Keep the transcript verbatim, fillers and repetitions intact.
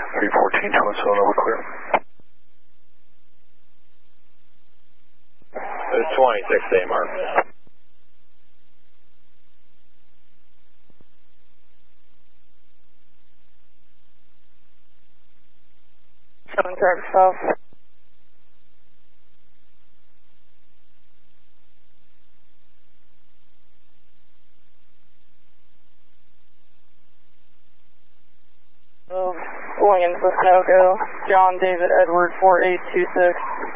three fourteen, two one seven, over clear. It's twenty-six day mark. Seven traffic south. Going into the Sunoco, John David Edward four eight two six.